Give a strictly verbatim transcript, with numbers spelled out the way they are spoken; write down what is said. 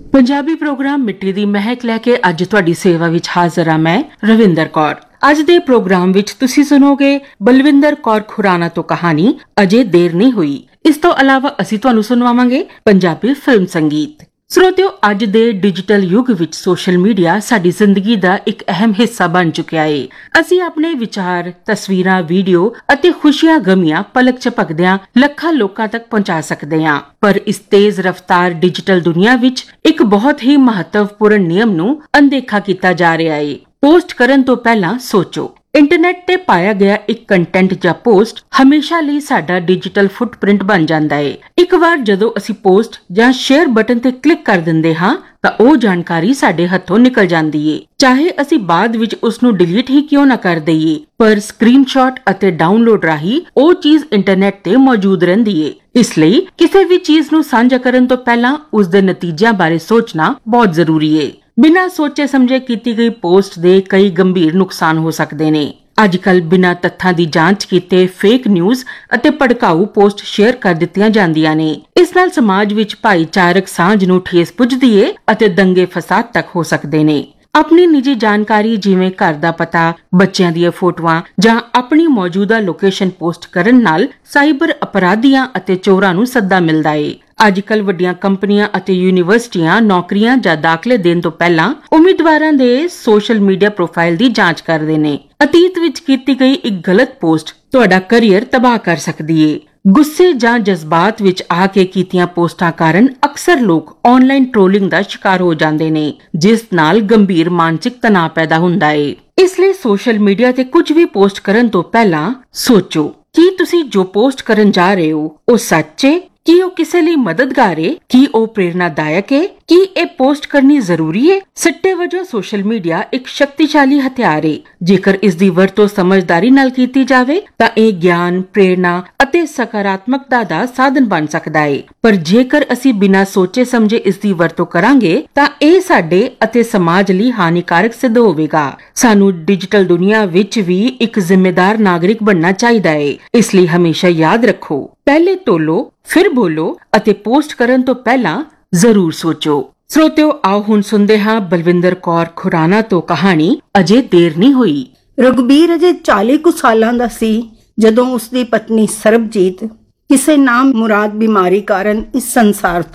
Punjabi programme मिट्टी दी महक लैके अज तुहाडी सेवा विच हाज़र हां मैं रविंदर कौर। अज दे प्रोग्राम विच तुसी सुनोगे बलविंदर कौर खुराना तो कहानी अजे देर नहीं हुई। इस तो अलावा असी तुहानू सुनवावांगे पंजाबी फिल्म संगीत। श्रोतियो, अज दे डिजिटल युग विच सोशल मीडिया साडी जिंदगी दा एक अहम हिस्सा बन चुकिया है। असी अपने विचार, तस्वीरां, वीडियो अते खुशियां गमियां पलक झपकदियां लखां लोकां तक पहुंचा सकदे हां। पर इस तेज रफ्तार डिजिटल दुनिया विच एक बहुत ही महत्वपूर्ण नियम नू अनदेखा कीता जा रहा है। पोस्ट करन तो पहला सोचो। इंटरनेट ते पाया गया एक कंटेंट या पोस्ट हमेशा ਲਈ ਸਾਡਾ डिजिटल फुटप्रिंट बन ਜਾਂਦਾ है। एक बार ਜਦੋਂ ਅਸੀਂ पोस्ट ਜਾਂ शेयर बटन ਤੇ क्लिक कर ਦਿੰਦੇ ਹਾਂ ਤਾਂ ਉਹ ਜਾਣਕਾਰੀ ਸਾਡੇ ਹੱਥੋਂ ਨਿਕਲ ਜਾਂਦੀ ਏ। ਚਾਹੇ ਅਸੀਂ ਬਾਅਦ ਵਿੱਚ ਉਸ ਨੂੰ ਡਿਲੀਟ ਹੀ ਕਿਉਂ ਨਾ ਕਰ ਦਈਏ, ਪਰ ਸਕਰੀਨਸ਼ਾਟ ਅਤੇ ਡਾਊਨਲੋਡ ਰਾਹੀਂ ਉਹ ਚੀਜ਼ ਇੰਟਰਨੈਟ ਤੇ ਮੌਜੂਦ ਰਹਿੰਦੀ ਏ। ਇਸ ਲਈ ਕਿਸੇ ਵੀ ਚੀਜ਼ ਨੂੰ ਸਾਂਝਾ ਕਰਨ ਤੋਂ ਪਹਿਲਾਂ ਉਸ ਦੇ ਨਤੀਜਿਆਂ ਬਾਰੇ ਸੋਚਣਾ ਬਹੁਤ ਜ਼ਰੂਰੀ ਏ। बिना सोचे समझे कीती गई पोस्ट दे कई गंभीर नुकसान हो सकते ने। अजकल बिना तथ्यां दी जांच कीते फेक न्यूज़ अते भड़काऊ पोस्ट शेयर कर दित्तियां जांदियां ने। इस नाल समाज विच भाईचारक सांझ नूं ठेस पुजदी है अते दंगे फसाद तक हो सकते ने। अपनी निजी जानकारी जिवें घर दा पता, बच्चियां दी फोटोआं जां अपनी मौजूदा लोकेशन पोस्ट करन नाल साइबर अपराधियां अते चोरां नूं सद्दा मिलदा है। अजकल वड्डियां कंपनियां अते यूनीवर्सिटियां नौकरियां जां दाखले देण तो पहलां उम्मीदवारां दे सोशल मीडिया प्रोफाइल दी जांच करदे ने। अतीत विच कीती गई एक गलत पोस्ट तुहाडा करियर तबाह कर सकदी है। गुस्से जां जज्बात विच आके कीतियां पोस्टां कारण अक्सर लोग ऑनलाइन ट्रोलिंग दा शिकार हो जांदे ने, जिस नाल गंभीर मानसिक तनाव पैदा हुंदा है। इसलिए सोशल मीडिया ते कुछ भी पोस्ट करन तो पहला सोचो कि तुसी जो पोस्ट करन जा रहे हो ਉਹ सच है, ਕੀ ਉਹ ਕਿਸੇ ਲਈ ਮਦਦਗਾਰ ਹੈ, ਕੀ ਉਹ ਪ੍ਰੇਰਨਾਦਾਇਕ ਹੈ, ਕੀ ਇਹ ਪੋਸਟ ਕਰਨੀ ਜ਼ਰੂਰੀ ਹੈ। ਸਿੱਟੇ ਵਜੋਂ ਸੋਸ਼ਲ ਮੀਡੀਆ ਇੱਕ ਸ਼ਕਤੀਸ਼ਾਲੀ ਹਥਿਆਰ ਹੈ। ਜੇਕਰ ਇਸ ਦੀ ਵਰਤੋਂ ਸਮਝਦਾਰੀ ਨਾਲ ਕੀਤੀ ਜਾਵੇ ਤਾਂ ਇਹ ਗਿਆਨ, ਪ੍ਰੇਰਨਾ ਅਤੇ ਸਕਾਰਾਤਮਕਤਾ ਦਾ ਸਾਧਨ ਬਣ ਸਕਦਾ ਹੈ। ਪਰ ਜੇਕਰ ਅਸੀਂ ਬਿਨਾਂ ਸੋਚੇ ਸਮਝੇ ਇਸ ਦੀ ਵਰਤੋਂ ਕਰਾਂਗੇ ਤਾਂ ਇਹ ਸਾਡੇ ਅਤੇ ਸਮਾਜ ਲਈ ਹਾਨੀਕਾਰਕ ਸਿੱਧ ਹੋਵੇਗਾ। ਸਾਨੂੰ ਡਿਜੀਟਲ ਦੁਨੀਆ ਵਿੱਚ ਵੀ ਇੱਕ ਜ਼ਿੰਮੇਦਾਰ ਨਾਗਰਿਕ ਬਣਨਾ ਚਾਹੀਦਾ ਹੈ। ਇਸ ਲਈ ਹਮੇਸ਼ਾ ਯਾਦ ਰੱਖੋ, ਪਹਿਲੇ ਤੋਲੋ ਫਿਰ ਬੋਲੋ ਅਤੇ ਪੋਸਟ ਕਰਨ ਤੋਂ ਪਹਿਲਾਂ ਜ਼ਰੂਰ ਸੋਚੋ। ਸਰੋਤਿਓ, ਆਓ ਹੁਣ ਸੁਣਦੇ ਹਾਂ ਬਲਵਿੰਦਰ ਕੌਰ ਖੁਰਾਨਾ ਤੋਂ ਕਹਾਣੀ ਅਜੇ ਦੇਰ ਨਹੀਂ ਹੋਈ। ਰਘਬੀਰ ਅਜੇ ਚਾਲੀ ਕੁ ਸਾਲਾਂ ਦਾ ਸੀ ਜਦੋਂ ਉਸ ਦੀ ਪਤਨੀ ਸਰਬਜੀਤ ਕਿਸੇ ਨਾਮ ਮੁਰਾਦ ਬਿਮਾਰੀ ਕਾਰਨ ਇਸ ਸੰਸਾਰ